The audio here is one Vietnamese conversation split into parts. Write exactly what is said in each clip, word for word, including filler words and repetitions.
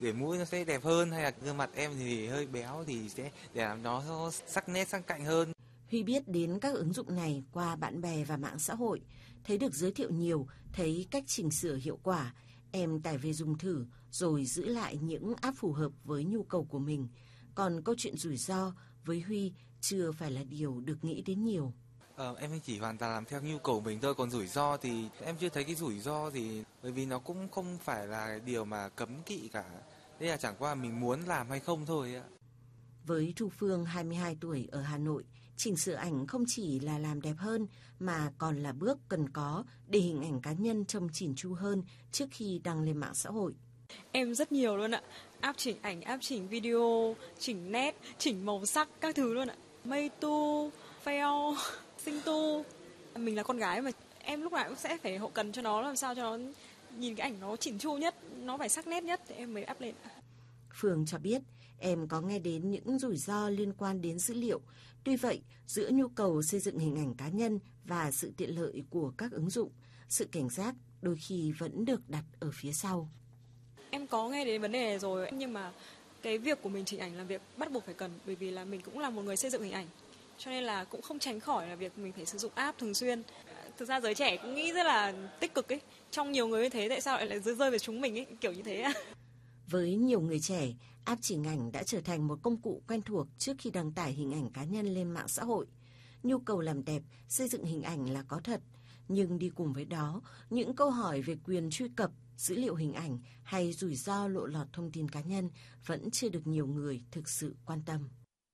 Để mũi nó sẽ đẹp hơn, hay là gương mặt em thì hơi béo thì sẽ để làm nó sắc nét sắc cạnh hơn. Huy biết đến các ứng dụng này qua bạn bè và mạng xã hội, thấy được giới thiệu nhiều, thấy cách chỉnh sửa hiệu quả. Em tải về dùng thử rồi giữ lại những app phù hợp với nhu cầu của mình. Còn câu chuyện rủi ro với Huy chưa phải là điều được nghĩ đến nhiều. Ờ, em chỉ hoàn toàn làm theo nhu cầu mình thôi, còn rủi ro thì em chưa thấy cái rủi ro thì bởi vì nó cũng không phải là điều mà cấm kỵ cả. Đây là chẳng qua mình muốn làm hay không thôi ạ. Với Thu Phương, hai mươi hai tuổi ở Hà Nội, chỉnh sửa ảnh không chỉ là làm đẹp hơn mà còn là bước cần có để hình ảnh cá nhân trông chỉn chu hơn trước khi đăng lên mạng xã hội. Em rất nhiều luôn ạ. App chỉnh ảnh, app chỉnh video, chỉnh nét, chỉnh màu sắc, các thứ luôn ạ. Meitu, Fail, Singtu. Mình là con gái mà em lúc nào cũng sẽ phải hậu cần cho nó làm sao cho nó nhìn cái ảnh nó chỉn chu nhất, nó phải sắc nét nhất thì em mới up lên. Phương cho biết em có nghe đến những rủi ro liên quan đến dữ liệu. Tuy vậy, giữa nhu cầu xây dựng hình ảnh cá nhân và sự tiện lợi của các ứng dụng, sự cảnh giác đôi khi vẫn được đặt ở phía sau. Em có nghe đến vấn đề này rồi, nhưng mà cái việc của mình chỉnh ảnh là việc bắt buộc phải cần, bởi vì là mình cũng là một người xây dựng hình ảnh. Cho nên là cũng không tránh khỏi là việc mình phải sử dụng app thường xuyên. Thực ra giới trẻ cũng nghĩ rất là tích cực ấy. Trong nhiều người như thế tại sao lại lại rơi về chúng mình ấy, kiểu như thế. Với nhiều người trẻ, app chỉnh ảnh đã trở thành một công cụ quen thuộc trước khi đăng tải hình ảnh cá nhân lên mạng xã hội. Nhu cầu làm đẹp, xây dựng hình ảnh là có thật, nhưng đi cùng với đó, những câu hỏi về quyền truy cập, dữ liệu hình ảnh hay rủi ro lộ lọt thông tin cá nhân vẫn chưa được nhiều người thực sự quan tâm.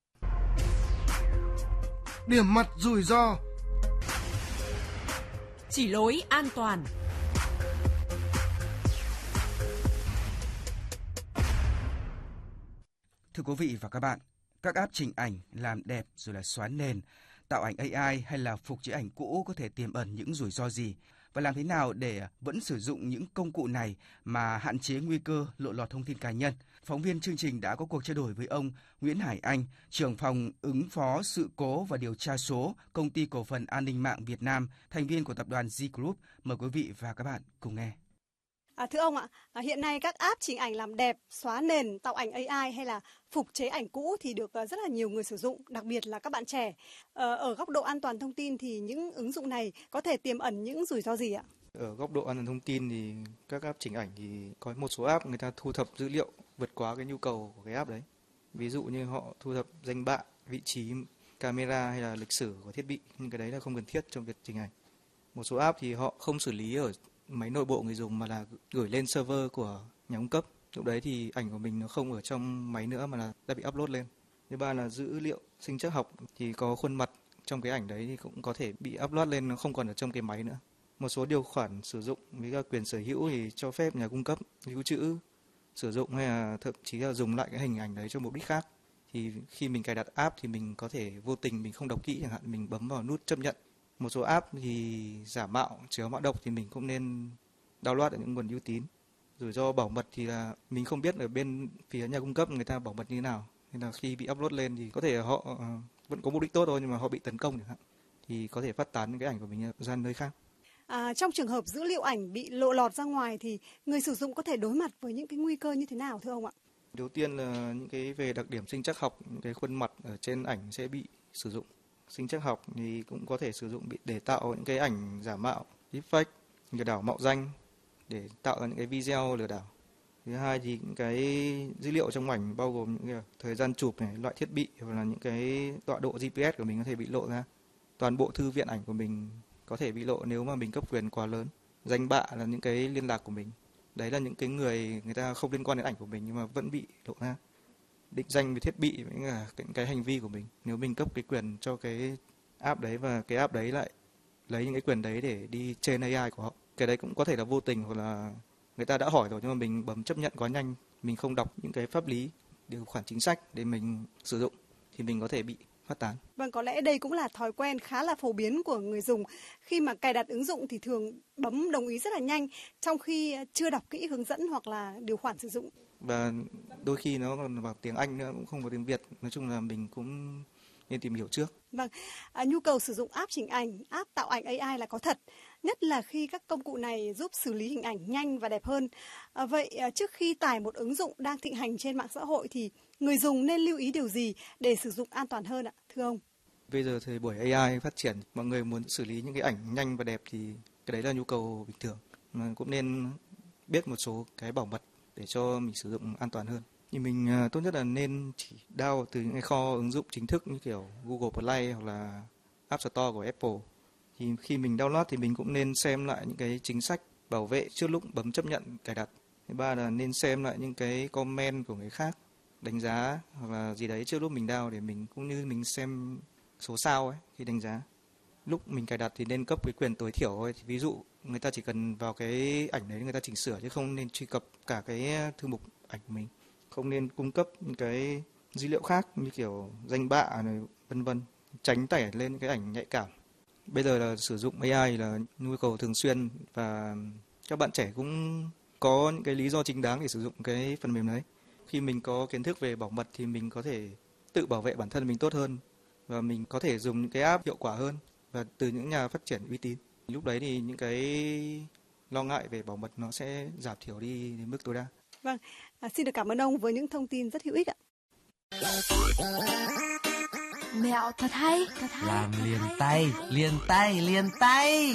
Điểm mặt rủi ro. Chỉ lối an toàn. Thưa quý vị và các bạn, các app chỉnh ảnh, làm đẹp rồi là xóa nền, tạo ảnh a i hay là phục chế ảnh cũ có thể tiềm ẩn những rủi ro gì? Và làm thế nào để vẫn sử dụng những công cụ này mà hạn chế nguy cơ lộ lọt thông tin cá nhân? Phóng viên chương trình đã có cuộc trao đổi với ông Nguyễn Hải Anh, trưởng phòng ứng phó sự cố và điều tra số, Công ty Cổ phần An ninh mạng Việt Nam, thành viên của tập đoàn Z Group. Mời quý vị và các bạn cùng nghe. À, thưa ông ạ, à, hiện nay các app chỉnh ảnh làm đẹp, xóa nền, tạo ảnh a i hay là phục chế ảnh cũ thì được uh, rất là nhiều người sử dụng, đặc biệt là các bạn trẻ. Ờ, ở góc độ an toàn thông tin thì những ứng dụng này có thể tiềm ẩn những rủi ro gì ạ? Ở góc độ an toàn thông tin thì các app chỉnh ảnh thì có một số app người ta thu thập dữ liệu vượt quá cái nhu cầu của cái app đấy. Ví dụ như họ thu thập danh bạ, vị trí camera hay là lịch sử của thiết bị, nhưng cái đấy là không cần thiết trong việc chỉnh ảnh. Một số app thì họ không xử lý ở máy nội bộ người dùng mà là gửi lên server của nhà cung cấp. Lúc đấy thì ảnh của mình nó không ở trong máy nữa mà là đã bị upload lên. Thứ ba là dữ liệu sinh trắc học thì có khuôn mặt trong cái ảnh đấy thì cũng có thể bị upload lên, nó không còn ở trong cái máy nữa. Một số điều khoản sử dụng với các quyền sở hữu thì cho phép nhà cung cấp lưu trữ, sử dụng hay là thậm chí là dùng lại cái hình ảnh đấy cho mục đích khác. Thì khi mình cài đặt app thì mình có thể vô tình mình không đọc kỹ, chẳng hạn mình bấm vào nút chấp nhận. Một số app thì giả mạo, chứa mã độc thì mình cũng nên download ở những nguồn uy tín. Rủi ro bảo mật thì là mình không biết ở bên phía nhà cung cấp người ta bảo mật như thế nào. Nên là khi bị upload lên thì có thể họ vẫn có mục đích tốt thôi nhưng mà họ bị tấn công chẳng hạn. Thì có thể phát tán những cái ảnh của mình ra nơi khác. À, trong trường hợp dữ liệu ảnh bị lộ lọt ra ngoài thì người sử dụng có thể đối mặt với những cái nguy cơ như thế nào thưa ông ạ? Đầu tiên là những cái về đặc điểm sinh trắc học, những cái khuôn mặt ở trên ảnh sẽ bị sử dụng. Sinh trắc học thì cũng có thể sử dụng để tạo những cái ảnh giả mạo, deepfake, lừa đảo mạo danh để tạo ra những cái video lừa đảo. Thứ hai thì những cái dữ liệu trong ảnh bao gồm những cái thời gian chụp này, loại thiết bị hoặc là những cái tọa độ giê pê ét của mình có thể bị lộ ra. Toàn bộ thư viện ảnh của mình có thể bị lộ nếu mà mình cấp quyền quá lớn. Danh bạ là những cái liên lạc của mình. Đấy là những cái người người ta không liên quan đến ảnh của mình nhưng mà vẫn bị lộ ra. Định danh về thiết bị với cả những cái hành vi của mình. Nếu mình cấp cái quyền cho cái app đấy và cái app đấy lại lấy những cái quyền đấy để đi trên a i của họ. Cái đấy cũng có thể là vô tình hoặc là người ta đã hỏi rồi nhưng mà mình bấm chấp nhận quá nhanh, mình không đọc những cái pháp lý, điều khoản chính sách để mình sử dụng thì mình có thể bị phát tán. Vâng, có lẽ đây cũng là thói quen khá là phổ biến của người dùng. Khi mà cài đặt ứng dụng thì thường bấm đồng ý rất là nhanh, trong khi chưa đọc kỹ hướng dẫn hoặc là điều khoản sử dụng. Và đôi khi nó còn vào tiếng Anh nữa, cũng không có tiếng Việt. Nói chung là mình cũng nên tìm hiểu trước. Vâng, à, nhu cầu sử dụng app chỉnh ảnh, app tạo ảnh a i là có thật. nhất là khi các công cụ này giúp xử lý hình ảnh nhanh và đẹp hơn. À, vậy à, trước khi tải một ứng dụng đang thịnh hành trên mạng xã hội thì người dùng nên lưu ý điều gì để sử dụng an toàn hơn ạ, thưa ông? Bây giờ thời buổi a i phát triển, mọi người muốn xử lý những cái ảnh nhanh và đẹp thì cái đấy là nhu cầu bình thường. Mà cũng nên biết một số cái bảo mật để cho mình sử dụng an toàn hơn. Thì mình uh, tốt nhất là nên chỉ download từ những cái kho ứng dụng chính thức như kiểu Google Play hoặc là App Store của Apple. Thì khi mình download thì mình cũng nên xem lại những cái chính sách bảo vệ trước lúc bấm chấp nhận cài đặt. Thứ ba là nên xem lại những cái comment của người khác, đánh giá hoặc là gì đấy trước lúc mình download để mình cũng như mình xem số sao ấy khi đánh giá. Lúc mình cài đặt thì nên cấp cái quyền tối thiểu thôi. Thì ví dụ người ta chỉ cần vào cái ảnh đấy người ta chỉnh sửa chứ không nên truy cập cả cái thư mục ảnh của mình. Không nên cung cấp những cái dữ liệu khác như kiểu danh bạ này vân vân, tránh tải lên cái ảnh nhạy cảm. Bây giờ là sử dụng a i là nhu cầu thường xuyên và các bạn trẻ cũng có những cái lý do chính đáng để sử dụng cái phần mềm đấy. Khi mình có kiến thức về bảo mật thì mình có thể tự bảo vệ bản thân mình tốt hơn và mình có thể dùng những cái app hiệu quả hơn và từ những nhà phát triển uy tín. Lúc đấy thì những cái lo ngại về bảo mật nó sẽ giảm thiểu đi đến mức tối đa. Vâng, à, xin được cảm ơn ông với những thông tin rất hữu ích ạ. Mẹo thật hay, thật hay. Làm thật liền hay, tay, thật hay. liền tay, liền tay.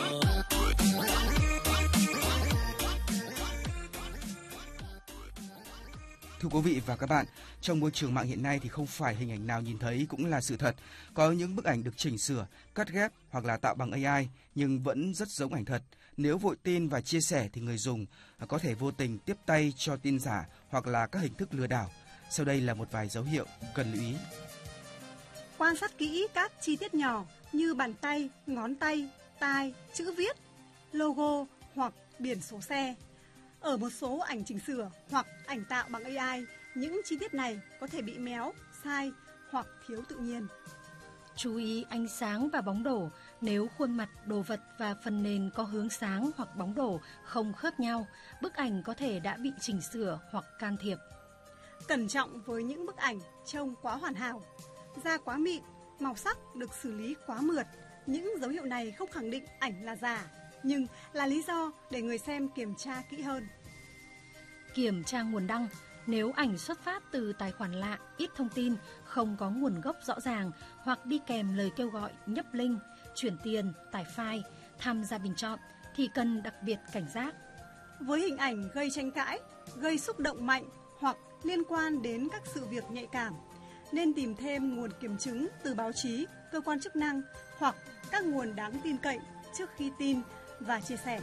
Thưa quý vị và các bạn, trong môi trường mạng hiện nay thì không phải hình ảnh nào nhìn thấy cũng là sự thật. Có những bức ảnh được chỉnh sửa, cắt ghép hoặc là tạo bằng a i nhưng vẫn rất giống ảnh thật. Nếu vội tin và chia sẻ thì người dùng có thể vô tình tiếp tay cho tin giả hoặc là các hình thức lừa đảo. Sau đây là một vài dấu hiệu cần lưu ý. Quan sát kỹ các chi tiết nhỏ như bàn tay, ngón tay, tai, chữ viết, logo hoặc biển số xe. Ở một số ảnh chỉnh sửa hoặc ảnh tạo bằng a i, những chi tiết này có thể bị méo, sai hoặc thiếu tự nhiên. Chú ý ánh sáng và bóng đổ. Nếu khuôn mặt, đồ vật và phần nền có hướng sáng hoặc bóng đổ không khớp nhau, bức ảnh có thể đã bị chỉnh sửa hoặc can thiệp. Cẩn trọng với những bức ảnh trông quá hoàn hảo, da quá mịn, màu sắc được xử lý quá mượt. Những dấu hiệu này không khẳng định ảnh là giả, nhưng là lý do để người xem kiểm tra kỹ hơn. Kiểm tra nguồn đăng. Nếu ảnh xuất phát từ tài khoản lạ, ít thông tin, không có nguồn gốc rõ ràng hoặc đi kèm lời kêu gọi nhấp link, chuyển tiền, tải file, tham gia bình chọn thì cần đặc biệt cảnh giác. Với hình ảnh gây tranh cãi, gây xúc động mạnh hoặc liên quan đến các sự việc nhạy cảm, nên tìm thêm nguồn kiểm chứng từ báo chí, cơ quan chức năng hoặc các nguồn đáng tin cậy trước khi tin và chia sẻ.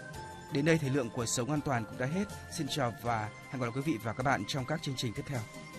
Đến đây thời lượng của Sống An Toàn cũng đã hết. Xin chào và hẹn gặp lại quý vị và các bạn trong các chương trình tiếp theo.